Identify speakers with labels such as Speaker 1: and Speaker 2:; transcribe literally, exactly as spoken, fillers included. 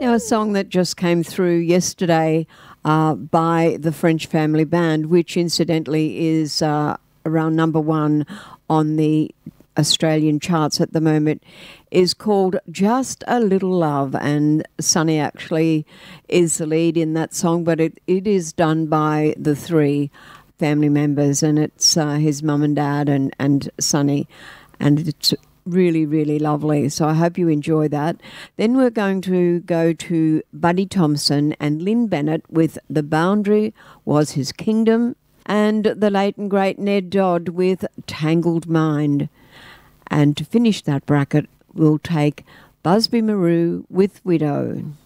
Speaker 1: Now, a song that just came through yesterday uh, by the French Family Band, which incidentally is uh, around number one on the Australian charts at the moment, is called Just a Little Love, and Sonny actually is the lead in that song, but it, it is done by the three family members, and it's uh, his mum and dad and, and Sonny, and it's really, really lovely. So I hope you enjoy that. Then we're going to go to Buddy Thompson and Lynn Bennett with The Boundary Was His Kingdom, and the late and great Ned Dodd with Tangled Mind. And to finish that bracket, we'll take Busby Marou with Widow.